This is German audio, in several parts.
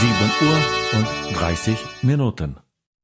7:30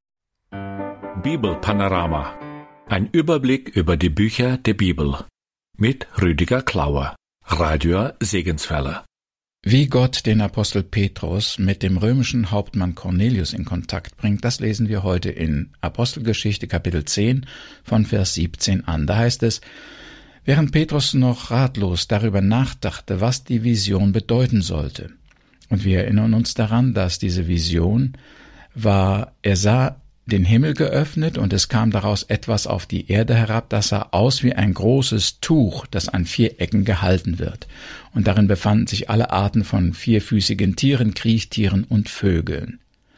Bibelpanorama. Ein Überblick über die Bücher der Bibel. Mit Rüdiger Klauer, Radio Segenswelle. Wie Gott den Apostel Petrus mit dem römischen Hauptmann Cornelius in Kontakt bringt, das lesen wir heute in Apostelgeschichte Kapitel 10 von Vers 17 an. Da heißt es: Während Petrus noch ratlos darüber nachdachte, was die Vision bedeuten sollte. Und wir erinnern uns daran, dass diese Vision war, er sah den Himmel geöffnet und es kam daraus etwas auf die Erde herab, das sah aus wie ein großes Tuch, das an 4 Ecken gehalten wird. Und darin befanden sich alle Arten von 4füßigen Tieren, Kriechtieren und Vögeln.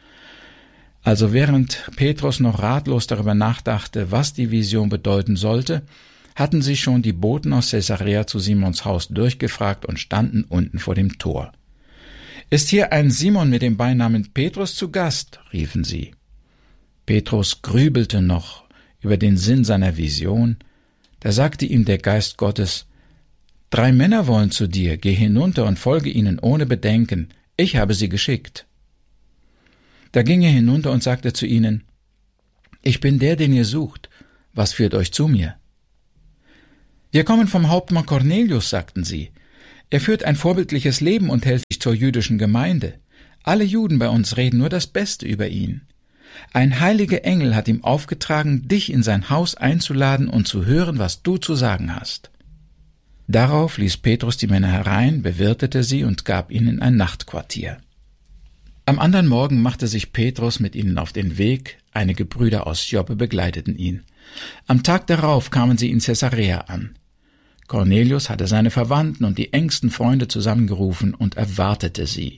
Also während Petrus noch ratlos darüber nachdachte, was die Vision bedeuten sollte, hatten sich schon die Boten aus Caesarea zu Simons Haus durchgefragt und standen unten vor dem Tor. »Ist hier ein Simon mit dem Beinamen Petrus zu Gast?« riefen sie. Petrus grübelte noch über den Sinn seiner Vision. Da sagte ihm der Geist Gottes: 3 Männer wollen zu dir, geh hinunter und folge ihnen ohne Bedenken, ich habe sie geschickt. Da ging er hinunter und sagte zu ihnen: Ich bin der, den ihr sucht, was führt euch zu mir? Wir kommen vom Hauptmann Cornelius, sagten sie. Er führt ein vorbildliches Leben und hält sich zur jüdischen Gemeinde. Alle Juden bei uns reden nur das Beste über ihn. Ein heiliger Engel hat ihm aufgetragen, dich in sein Haus einzuladen und zu hören, was du zu sagen hast. Darauf ließ Petrus die Männer herein, bewirtete sie und gab ihnen ein Nachtquartier. Am anderen Morgen machte sich Petrus mit ihnen auf den Weg, einige Brüder aus Joppe begleiteten ihn. Am Tag darauf kamen sie in Caesarea an. Cornelius hatte seine Verwandten und die engsten Freunde zusammengerufen und erwartete sie.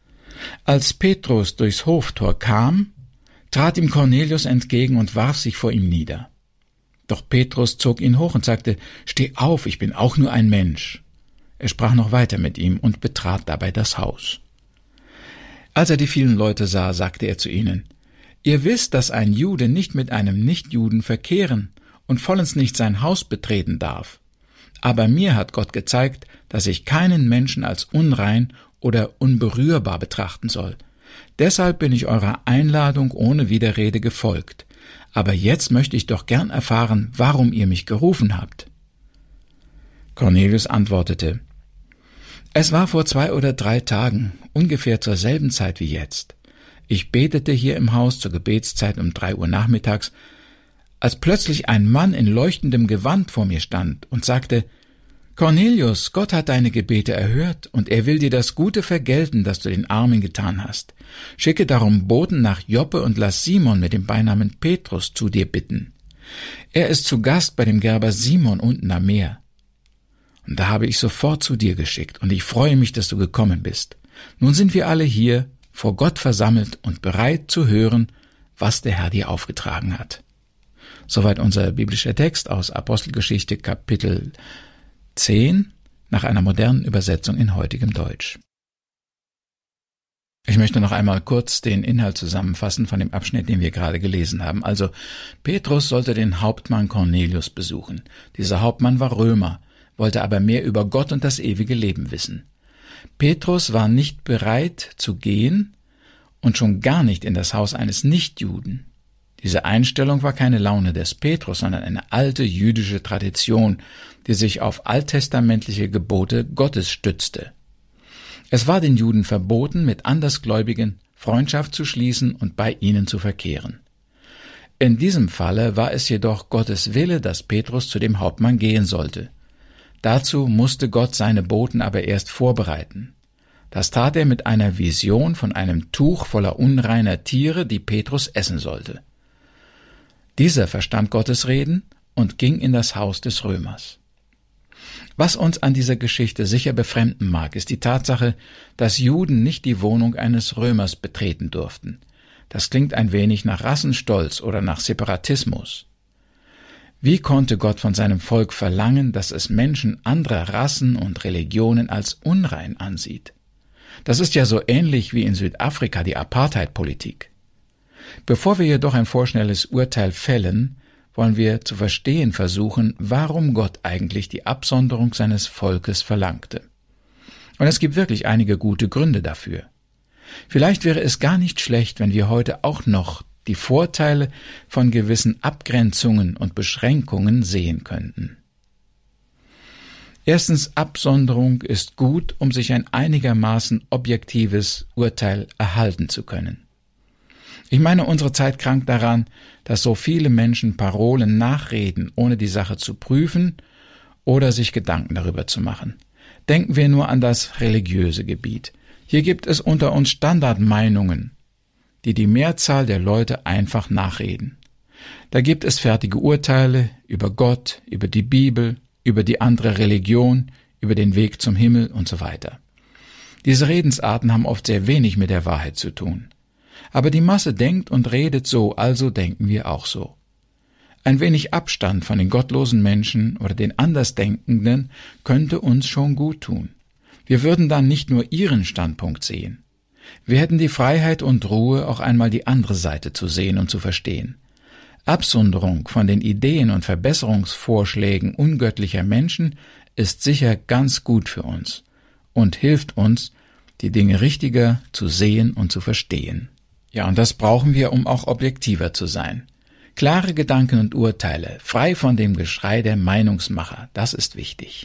Als Petrus durchs Hoftor kam, trat ihm Cornelius entgegen und warf sich vor ihm nieder. Doch Petrus zog ihn hoch und sagte: »Steh auf, ich bin auch nur ein Mensch.« Er sprach noch weiter mit ihm und betrat dabei das Haus. Als er die vielen Leute sah, sagte er zu ihnen: »Ihr wisst, dass ein Jude nicht mit einem Nichtjuden verkehren und vollends nicht sein Haus betreten darf. Aber mir hat Gott gezeigt, dass ich keinen Menschen als unrein oder unberührbar betrachten soll. Deshalb bin ich eurer Einladung ohne Widerrede gefolgt. Aber jetzt möchte ich doch gern erfahren, warum ihr mich gerufen habt.« Cornelius antwortete: »Es war vor 2 oder 3 Tagen, ungefähr zur selben Zeit wie jetzt. Ich betete hier im Haus zur Gebetszeit um 3 Uhr nachmittags, als plötzlich ein Mann in leuchtendem Gewand vor mir stand und sagte: »Cornelius, Gott hat deine Gebete erhört, und er will dir das Gute vergelten, das du den Armen getan hast. Schicke darum Boten nach Joppe und lass Simon mit dem Beinamen Petrus zu dir bitten. Er ist zu Gast bei dem Gerber Simon unten am Meer.« Und da habe ich sofort zu dir geschickt, und ich freue mich, dass du gekommen bist. Nun sind wir alle hier, vor Gott versammelt und bereit zu hören, was der Herr dir aufgetragen hat. Soweit unser biblischer Text aus Apostelgeschichte Kapitel 10 nach einer modernen Übersetzung in heutigem Deutsch. Ich möchte noch einmal kurz den Inhalt zusammenfassen von dem Abschnitt, den wir gerade gelesen haben. Also, Petrus sollte den Hauptmann Cornelius besuchen. Dieser Hauptmann war Römer, wollte aber mehr über Gott und das ewige Leben wissen. Petrus war nicht bereit zu gehen und schon gar nicht in das Haus eines Nichtjuden. Diese Einstellung war keine Laune des Petrus, sondern eine alte jüdische Tradition, die sich auf alttestamentliche Gebote Gottes stützte. Es war den Juden verboten, mit Andersgläubigen Freundschaft zu schließen und bei ihnen zu verkehren. In diesem Falle war es jedoch Gottes Wille, dass Petrus zu dem Hauptmann gehen sollte. Dazu musste Gott seine Boten aber erst vorbereiten. Das tat er mit einer Vision von einem Tuch voller unreiner Tiere, die Petrus essen sollte. Dieser verstand Gottes Reden und ging in das Haus des Römers. Was uns an dieser Geschichte sicher befremden mag, ist die Tatsache, dass Juden nicht die Wohnung eines Römers betreten durften. Das klingt ein wenig nach Rassenstolz oder nach Separatismus. Wie konnte Gott von seinem Volk verlangen, dass es Menschen anderer Rassen und Religionen als unrein ansieht? Das ist ja so ähnlich wie in Südafrika die Apartheid-Politik. Bevor wir jedoch ein vorschnelles Urteil fällen, wollen wir zu verstehen versuchen, warum Gott eigentlich die Absonderung seines Volkes verlangte. Und es gibt wirklich einige gute Gründe dafür. Vielleicht wäre es gar nicht schlecht, wenn wir heute auch noch die Vorteile von gewissen Abgrenzungen und Beschränkungen sehen könnten. Erstens, Absonderung ist gut, um sich ein einigermaßen objektives Urteil erhalten zu können. Ich meine, unsere Zeit krankt daran, dass so viele Menschen Parolen nachreden, ohne die Sache zu prüfen oder sich Gedanken darüber zu machen. Denken wir nur an das religiöse Gebiet. Hier gibt es unter uns Standardmeinungen, die die Mehrzahl der Leute einfach nachreden. Da gibt es fertige Urteile über Gott, über die Bibel, über die andere Religion, über den Weg zum Himmel und so weiter. Diese Redensarten haben oft sehr wenig mit der Wahrheit zu tun. Aber die Masse denkt und redet so, also denken wir auch so. Ein wenig Abstand von den gottlosen Menschen oder den Andersdenkenden könnte uns schon gut tun. Wir würden dann nicht nur ihren Standpunkt sehen. Wir hätten die Freiheit und Ruhe, auch einmal die andere Seite zu sehen und zu verstehen. Absonderung von den Ideen und Verbesserungsvorschlägen ungöttlicher Menschen ist sicher ganz gut für uns und hilft uns, die Dinge richtiger zu sehen und zu verstehen. Ja, und das brauchen wir, um auch objektiver zu sein. Klare Gedanken und Urteile, frei von dem Geschrei der Meinungsmacher, das ist wichtig.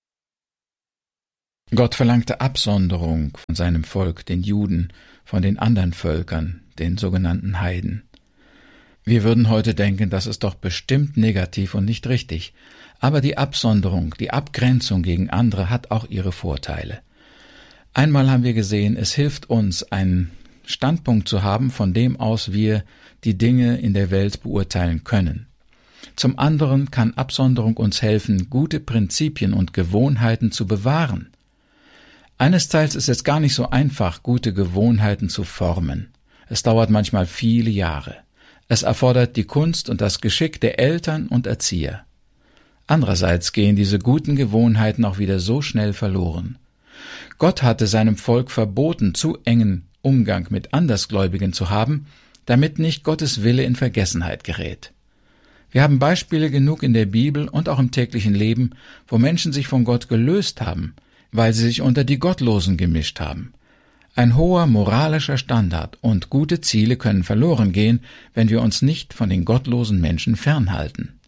Gott verlangte Absonderung von seinem Volk, den Juden, von den anderen Völkern, den sogenannten Heiden. Wir würden heute denken, das ist doch bestimmt negativ und nicht richtig, aber die Absonderung, die Abgrenzung gegen andere hat auch ihre Vorteile. Einmal haben wir gesehen, es hilft uns, einen Standpunkt zu haben, von dem aus wir die Dinge in der Welt beurteilen können. Zum anderen kann Absonderung uns helfen, gute Prinzipien und Gewohnheiten zu bewahren. Eines Teils ist es gar nicht so einfach, gute Gewohnheiten zu formen. Es dauert manchmal viele Jahre. Es erfordert die Kunst und das Geschick der Eltern und Erzieher. Andererseits gehen diese guten Gewohnheiten auch wieder so schnell verloren. Gott hatte seinem Volk verboten, zu engen Umgang mit Andersgläubigen zu haben, damit nicht Gottes Wille in Vergessenheit gerät. Wir haben Beispiele genug in der Bibel und auch im täglichen Leben, wo Menschen sich von Gott gelöst haben, weil sie sich unter die Gottlosen gemischt haben. Ein hoher moralischer Standard und gute Ziele können verloren gehen, wenn wir uns nicht von den gottlosen Menschen fernhalten.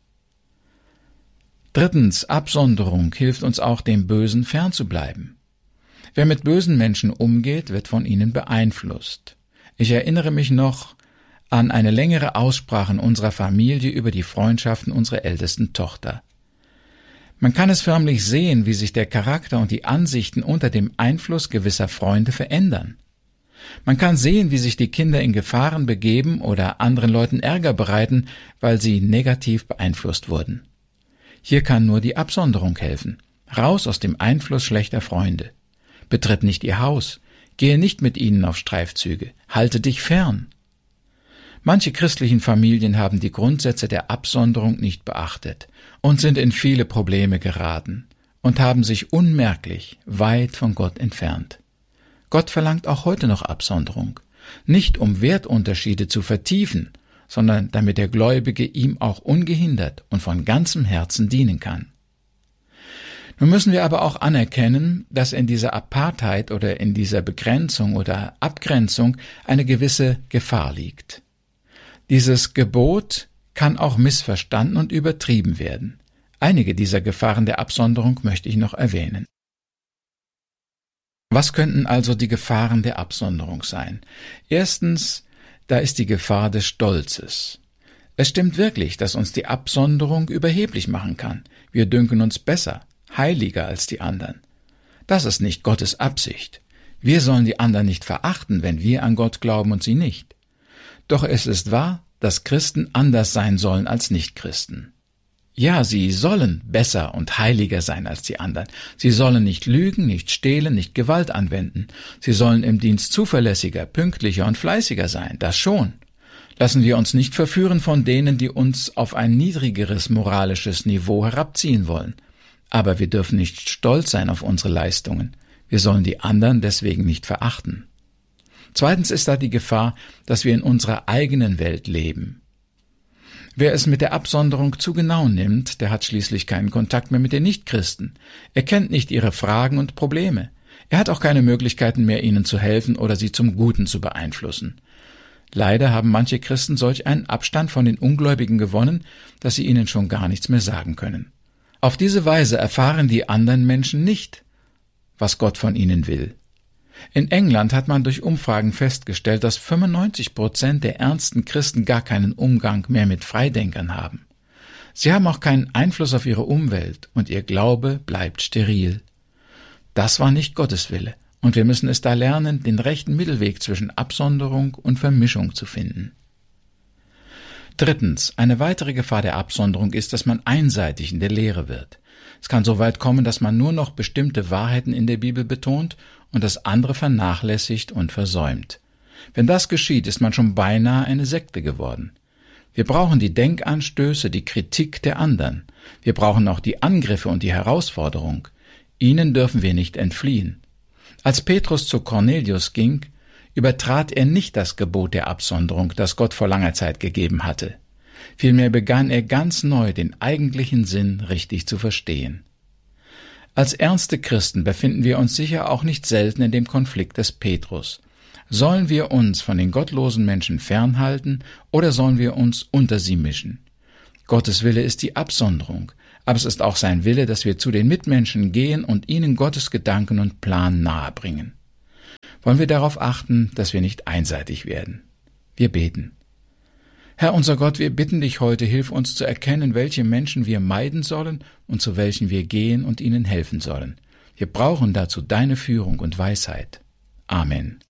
Drittens, Absonderung hilft uns auch, dem Bösen fernzubleiben. Wer mit bösen Menschen umgeht, wird von ihnen beeinflusst. Ich erinnere mich noch an eine längere Aussprache in unserer Familie über die Freundschaften unserer ältesten Tochter. Man kann es förmlich sehen, wie sich der Charakter und die Ansichten unter dem Einfluss gewisser Freunde verändern. Man kann sehen, wie sich die Kinder in Gefahren begeben oder anderen Leuten Ärger bereiten, weil sie negativ beeinflusst wurden. Hier kann nur die Absonderung helfen. Raus aus dem Einfluss schlechter Freunde. Betritt nicht ihr Haus. Gehe nicht mit ihnen auf Streifzüge. Halte dich fern. Manche christlichen Familien haben die Grundsätze der Absonderung nicht beachtet und sind in viele Probleme geraten und haben sich unmerklich weit von Gott entfernt. Gott verlangt auch heute noch Absonderung, nicht um Wertunterschiede zu vertiefen, sondern damit der Gläubige ihm auch ungehindert und von ganzem Herzen dienen kann. Nun müssen wir aber auch anerkennen, dass in dieser Apartheid oder in dieser Begrenzung oder Abgrenzung eine gewisse Gefahr liegt. Dieses Gebot kann auch missverstanden und übertrieben werden. Einige dieser Gefahren der Absonderung möchte ich noch erwähnen. Was könnten also die Gefahren der Absonderung sein? Erstens, da ist die Gefahr des Stolzes. Es stimmt wirklich, dass uns die Absonderung überheblich machen kann. Wir dünken uns besser, heiliger als die anderen. Das ist nicht Gottes Absicht. Wir sollen die anderen nicht verachten, wenn wir an Gott glauben und sie nicht. Doch es ist wahr, dass Christen anders sein sollen als Nichtchristen. Ja, sie sollen besser und heiliger sein als die anderen. Sie sollen nicht lügen, nicht stehlen, nicht Gewalt anwenden. Sie sollen im Dienst zuverlässiger, pünktlicher und fleißiger sein, das schon. Lassen wir uns nicht verführen von denen, die uns auf ein niedrigeres moralisches Niveau herabziehen wollen. Aber wir dürfen nicht stolz sein auf unsere Leistungen. Wir sollen die anderen deswegen nicht verachten. Zweitens ist da die Gefahr, dass wir in unserer eigenen Welt leben. Wer es mit der Absonderung zu genau nimmt, der hat schließlich keinen Kontakt mehr mit den Nichtchristen. Er kennt nicht ihre Fragen und Probleme. Er hat auch keine Möglichkeiten mehr, ihnen zu helfen oder sie zum Guten zu beeinflussen. Leider haben manche Christen solch einen Abstand von den Ungläubigen gewonnen, dass sie ihnen schon gar nichts mehr sagen können. Auf diese Weise erfahren die anderen Menschen nicht, was Gott von ihnen will. In England hat man durch Umfragen festgestellt, dass 95% der ernsten Christen gar keinen Umgang mehr mit Freidenkern haben. Sie haben auch keinen Einfluss auf ihre Umwelt und ihr Glaube bleibt steril. Das war nicht Gottes Wille. Und wir müssen es da lernen, den rechten Mittelweg zwischen Absonderung und Vermischung zu finden. Drittens, eine weitere Gefahr der Absonderung ist, dass man einseitig in der Lehre wird. Es kann so weit kommen, dass man nur noch bestimmte Wahrheiten in der Bibel betont und das andere vernachlässigt und versäumt. Wenn das geschieht, ist man schon beinahe eine Sekte geworden. Wir brauchen die Denkanstöße, die Kritik der anderen. Wir brauchen auch die Angriffe und die Herausforderung. Ihnen dürfen wir nicht entfliehen. Als Petrus zu Cornelius ging, übertrat er nicht das Gebot der Absonderung, das Gott vor langer Zeit gegeben hatte. Vielmehr begann er ganz neu, den eigentlichen Sinn richtig zu verstehen. Als ernste Christen befinden wir uns sicher auch nicht selten in dem Konflikt des Petrus. Sollen wir uns von den gottlosen Menschen fernhalten oder sollen wir uns unter sie mischen? Gottes Wille ist die Absonderung, aber es ist auch sein Wille, dass wir zu den Mitmenschen gehen und ihnen Gottes Gedanken und Plan nahebringen. Wollen wir darauf achten, dass wir nicht einseitig werden? Wir beten. Herr unser Gott, wir bitten dich heute, hilf uns zu erkennen, welche Menschen wir meiden sollen und zu welchen wir gehen und ihnen helfen sollen. Wir brauchen dazu deine Führung und Weisheit. Amen.